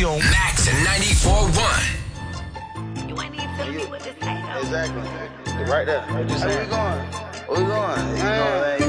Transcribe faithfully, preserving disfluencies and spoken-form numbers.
on Max ninety-four point one. You ain't even telling me what to say, though. Exactly. Right there. What you saying? Where we going? Where we going? You know what I mean?